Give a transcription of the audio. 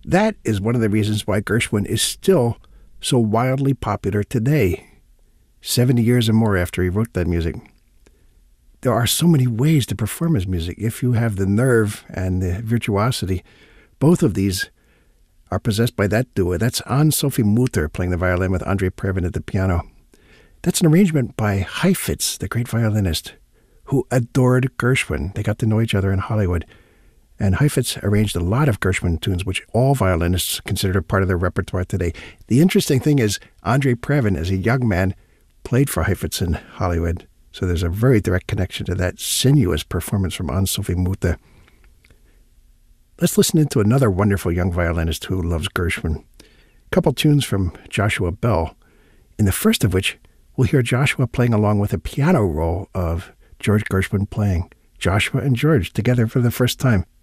That is one of the reasons why Gershwin is still so wildly popular today, 70 years or more after he wrote that music. There are so many ways to perform his music. If you have the nerve and the virtuosity, both of these are possessed by that duo. That's Anne-Sophie Mutter playing the violin with Andrei Previn at the piano. That's an arrangement by Heifetz, the great violinist, who adored Gershwin. They got to know each other in Hollywood. And Heifetz arranged a lot of Gershwin tunes, which all violinists consider a part of their repertoire today. The interesting thing is, Andrei Previn, as a young man, played for Heifetz in Hollywood. So there's a very direct connection to that sinuous performance from Anne-Sophie Mutter. Let's listen into another wonderful young violinist who loves Gershwin. A couple tunes from Joshua Bell, in the first of which we'll hear Joshua playing along with a piano roll of George Gershwin playing. Joshua and George together for the first time.